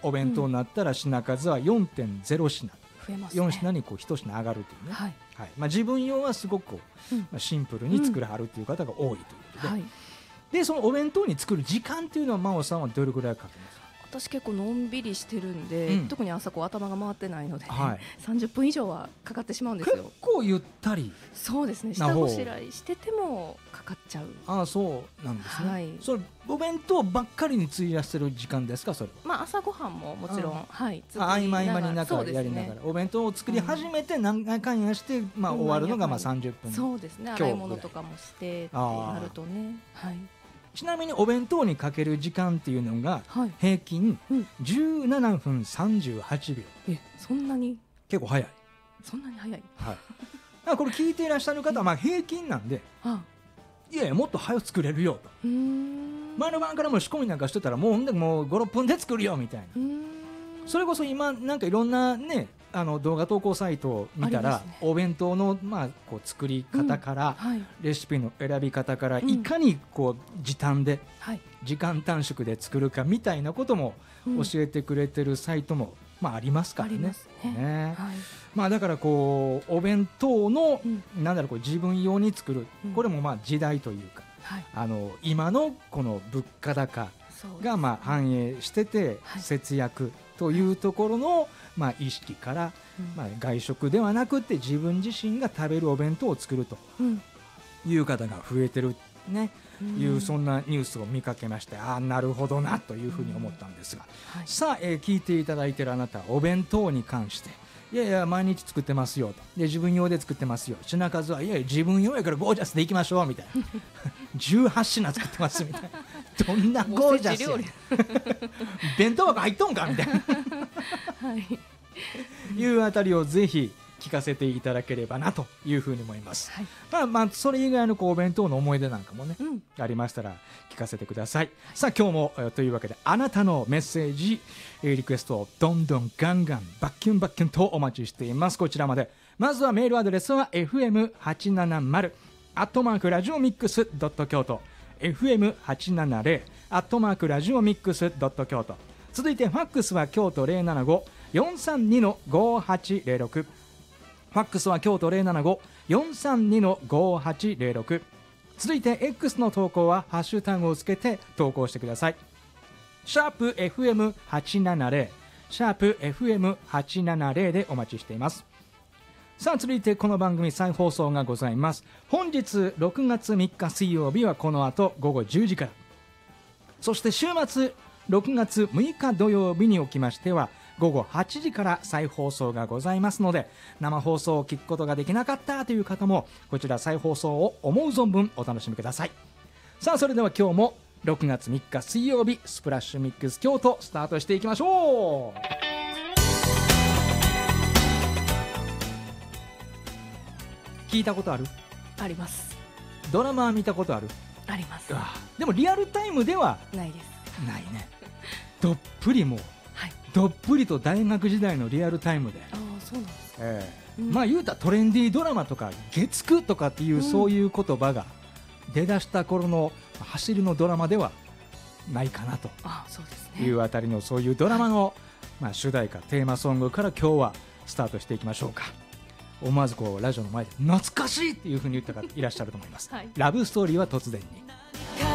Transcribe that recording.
お弁当になったら品数は 4.0 品、 増えますね。 4品にこう1品上がるというね、 はいはい、自分用はすごくこう、シンプルに作らはるという方が多いということで、 はい、 でそのお弁当に作る時間っていうのは真央さんはどれぐらいかけますか？ 私結構のんびりしてるんで、特に朝こう頭が回ってないので、 はい、 30分以上はかかってしまうんですよ。 結構ゆったり。 そうですね、下ごしらえしててもかかっちゃう。 ああ、そうなんですね、 はい、 それお弁当ばっかりに費やしてる時間ですか？それ、 朝ごはんももちろん、はい、 合間合間に中やりながら、お弁当を作り始めて何回かんやして、終わるのが30分。 そうですね、洗い物とかもしてってなるとね、はい、 ちなみにお弁当にかける時間っていうのが平均17分38秒、 そんなに結構早い。 そんなに早い、 はい、だからこれ聞いていらっしゃる方は平均なんで、いやいやもっと早く作れるよと、前の晩からも仕込みなんかしてたらもう5、6分で作るよみたいな。それこそ今なんかいろんなね動画投稿サイトを見たら、お弁当のこう作り方から、レシピの選び方から、いかにこう時短で、時間短縮で作るかみたいなことも教えてくれてるサイトもありますからね。だからこうお弁当の、なんだろう、こう自分用に作る、これも時代というか、今のこの物価高が反映してて、節約というところの意識から、外食ではなくて自分自身が食べるお弁当を作るという方が増えてるね、そんなニュースを見かけまして、なるほどなというふうに思ったんですが、さあ、聞いていただいているあなた、お弁当に関していやいや毎日作ってますよと、で自分用で作ってますよ、品数はいやいや自分用やからゴージャスでいきましょうみたいな18品作ってますみたいなどんなゴージャスや弁当箱入っとんかみたいないうあたりをぜひ聞かせていただければなというふうに思います、それ以外のお弁当の思い出なんかもね、ありましたら聞かせてください。さあ今日もというわけで、あなたのメッセージリクエストをどんどんガンガンバッキュンバッキュンとお待ちしています。こちらまで。まずはメールアドレスは fm870 ラジオミックス京都 fm870 ラジオミックス京都。続いてファックスは京都 075-432-5806、ファックスは京都 075-432-5806。続いて X の投稿はハッシュタグをつけて投稿してください。シャープ FM870 シャープ FM870 でお待ちしています。さあ続いてこの番組再放送がございます。本日6月3日水曜日はこの後午後10時から、そして週末6月6日土曜日におきましては午後8時から再放送がございますので、生放送を聞くことができなかったという方もこちら再放送を思う存分お楽しみください。さあそれでは今日も6月3日水曜日スプラッシュミックス京都スタートしていきましょう。聞いたことある？ あります。 ドラマは見たことある？ あります。 でもリアルタイムではないです。 ないね。どっぷりもう、どっぷりと大学時代のリアルタイムで、 そうなんですか。 言うたらトレンディードラマとか月9とかっていう、そういう言葉が出だした頃の走りのドラマではないかなというあたりの、そういうドラマの、主題歌テーマソングから今日はスタートしていきましょうか。思わずラジオの前で懐かしいっていう風に言った方いらっしゃると思います、ラブストーリーは突然に。